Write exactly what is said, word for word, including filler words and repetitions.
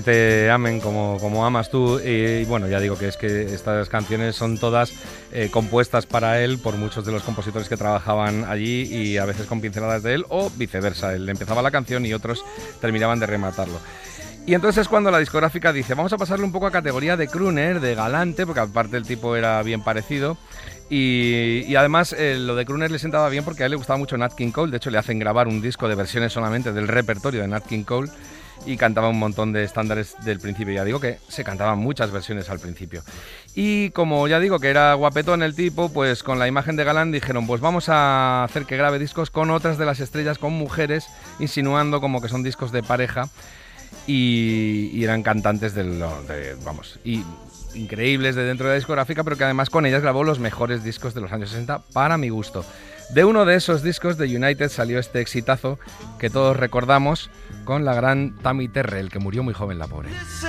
Te amen como, como amas tú y bueno, ya digo que es que estas canciones son todas eh, compuestas para él por muchos de los compositores que trabajaban allí y a veces con pinceladas de él o viceversa, él empezaba la canción y otros terminaban de rematarlo. Y entonces es cuando la discográfica dice, vamos a pasarle un poco a categoría de crooner, de galante, porque aparte el tipo era bien parecido. Y, y además eh, lo de crooner le sentaba bien porque a él le gustaba mucho Nat King Cole. De hecho le hacen grabar un disco de versiones solamente del repertorio de Nat King Cole y cantaba un montón de estándares del principio. Ya digo que se cantaban muchas versiones al principio. Y como ya digo que era guapetón el tipo, pues con la imagen de galán dijeron, pues vamos a hacer que grabe discos con otras de las estrellas, con mujeres, insinuando como que son discos de pareja. Y, y eran cantantes de, lo, de vamos, y increíbles de dentro de la discográfica, pero que además con ellas grabó los mejores discos de los años sesenta para mi gusto. De uno de esos discos de United salió este exitazo que todos recordamos con la gran Tammy Terrell, que murió muy joven, la pobre.